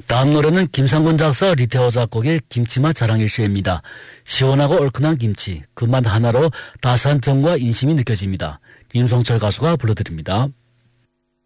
다음 노래는 김상곤 작사 리태호 작곡의 김치맛 자랑일시입니다. 시원하고 얼큰한 김치, 그 맛 하나로 따스한 정과 인심이 느껴집니다. 임성철 가수가 불러드립니다.